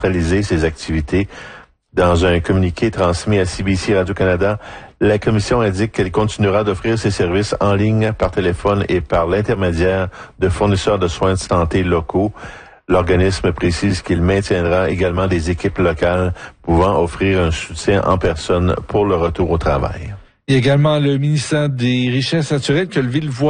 centraliser ses activités. Dans un communiqué transmis à CBC Radio-Canada, la Commission indique qu'elle continuera d'offrir ses services en ligne, par téléphone et par l'intermédiaire de fournisseurs de soins de santé locaux. L'organisme précise qu'il maintiendra également des équipes locales pouvant offrir un soutien en personne pour le retour au travail. Il y a également le ministère des Richesses naturelles qui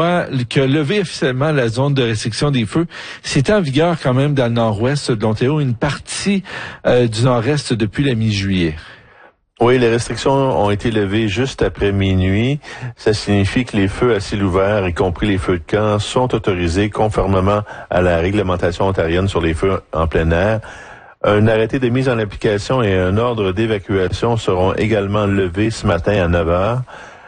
a levé officiellement la zone de restriction des feux. C'était en vigueur quand même dans le nord-ouest de l'Ontario, une partie du nord-est depuis la mi-juillet. Oui, les restrictions ont été levées juste après minuit. Ça signifie que les feux à ciel ouvert, y compris les feux de camp, sont autorisés conformément à la réglementation ontarienne sur les feux en plein air. Un arrêté de mise en application et un ordre d'évacuation seront également levés ce matin à 9 heures.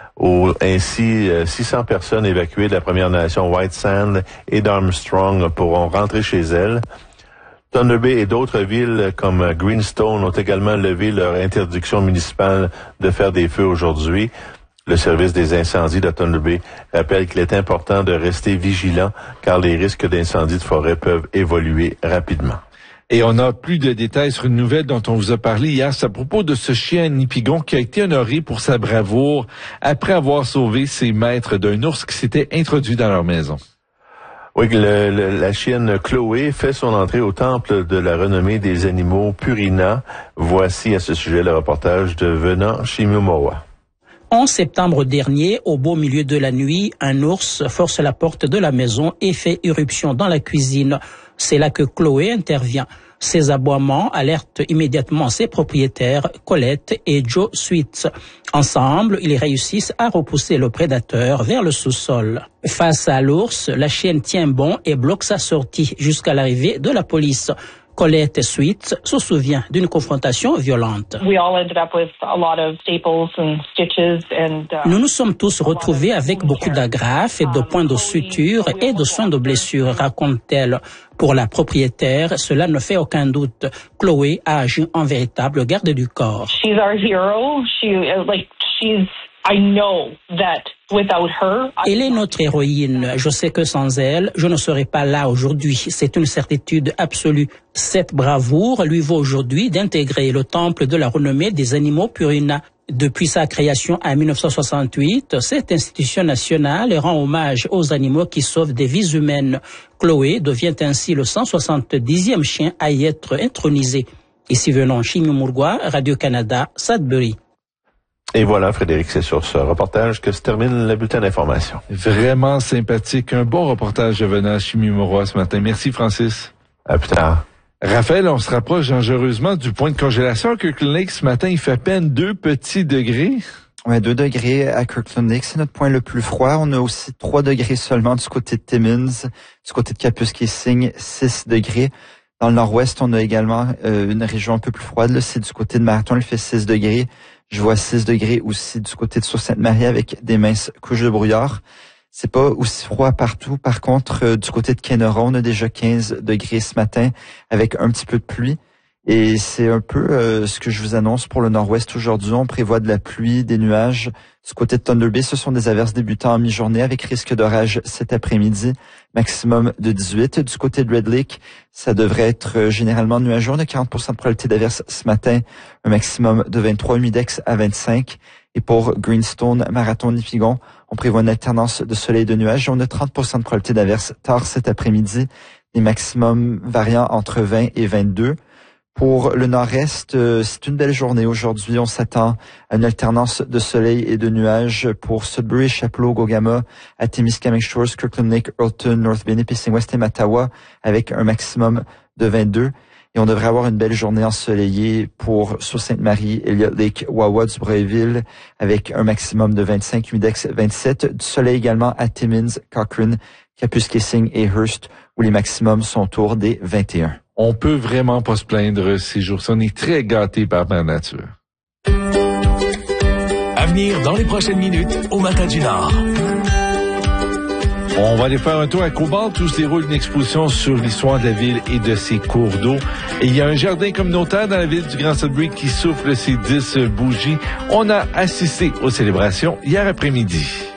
Ainsi, 600 personnes évacuées de la Première Nation White Sand et d'Armstrong pourront rentrer chez elles. Thunder Bay et d'autres villes comme Greenstone ont également levé leur interdiction municipale de faire des feux aujourd'hui. Le service des incendies de Thunder Bay rappelle qu'il est important de rester vigilant car les risques d'incendie de forêt peuvent évoluer rapidement. Et on a plus de détails sur une nouvelle dont on vous a parlé hier. C'est à propos de ce chien Nipigon qui a été honoré pour sa bravoure après avoir sauvé ses maîtres d'un ours qui s'était introduit dans leur maison. Oui, la chienne Chloé fait son entrée au temple de la renommée des animaux Purina. Voici à ce sujet le reportage de Venant Shimimowa. En septembre dernier, au beau milieu de la nuit, un ours force la porte de la maison et fait irruption dans la cuisine. C'est là que Chloé intervient. Ses aboiements alertent immédiatement ses propriétaires, Colette et Joe Sweet. Ensemble, ils réussissent à repousser le prédateur vers le sous-sol. Face à l'ours, la chienne tient bon et bloque sa sortie jusqu'à l'arrivée de la police. Colette Sweet se souvient d'une confrontation violente. Nous nous sommes tous retrouvés avec beaucoup d'agrafes et de points de suture et de soins de blessures, raconte-t-elle. Pour la propriétaire, cela ne fait aucun doute. Chloé a agi en véritable garde du corps. She's our hero. I know that without her. Elle est notre héroïne. Je sais que sans elle, je ne serais pas là aujourd'hui. C'est une certitude absolue. Cette bravoure lui vaut aujourd'hui d'intégrer le temple de la renommée des animaux Purina. Depuis sa création en 1968, cette institution nationale rend hommage aux animaux qui sauvent des vies humaines. Chloé devient ainsi le 170e chien à y être intronisé. Ici venant Shimimourgwa, Radio-Canada, Sudbury. Et voilà, Frédéric, c'est sur ce reportage que se termine le bulletin d'information. Vraiment sympathique. Un bon reportage de Venant Shimimourgwa ce matin. Merci, Francis. À plus tard. Raphaël, on se rapproche dangereusement du point de congélation à Kirkland Lake. Ce matin, il fait à peine 2 petits degrés. Ouais, 2 degrés à Kirkland Lake. C'est notre point le plus froid. On a aussi 3 degrés seulement du côté de Timmins. Du côté de Kapuskasing, 6 degrés. Dans le nord-ouest, on a également une région un peu plus froide. Là, c'est du côté de Marathon, il fait 6 degrés. Je vois 6 degrés aussi du côté de Sault-Sainte-Marie avec des minces couches de brouillard. C'est pas aussi froid partout. Par contre, du côté de Kenora, on a déjà 15 degrés ce matin avec un petit peu de pluie. Et c'est un peu ce que je vous annonce pour le nord-ouest aujourd'hui. On prévoit de la pluie, des nuages. Du côté de Thunder Bay, ce sont des averses débutant en mi-journée avec risque d'orage cet après-midi, maximum de 18. Du côté de Red Lake, ça devrait être généralement nuageux. On a 40% de probabilité d'averse ce matin, un maximum de 23, humidex à 25. Et pour Greenstone, Marathon, Nipigon, on prévoit une alternance de soleil et de nuages. On a 30% de probabilité d'averse tard cet après-midi, des maximums variant entre 20 et 22. Pour le nord-est, c'est une belle journée aujourd'hui. On s'attend à une alternance de soleil et de nuages pour Sudbury, Chapleau, Gogama, à Témiscamingue Shores, Kirkland Lake, Earlton, North Bay, Nipissing West et Mattawa avec un maximum de 22. Et on devrait avoir une belle journée ensoleillée pour Sault-Sainte-Marie, Elliott Lake, Wawa, Dubreuilville avec un maximum de 25, humidex 27. Du soleil également à Timmins, Cochrane, Kapuskasing et Hearst où les maximums sont autour des 21. On peut vraiment pas se plaindre ces jours-ci. On est très gâtés par la nature. À venir dans les prochaines minutes au Matin du Nord. On va aller faire un tour à Cobalt où se déroule une exposition sur l'histoire de la ville et de ses cours d'eau. Et il y a un jardin communautaire dans la ville du Grand Sudbury qui souffle ses 10 bougies. On a assisté aux célébrations hier après-midi.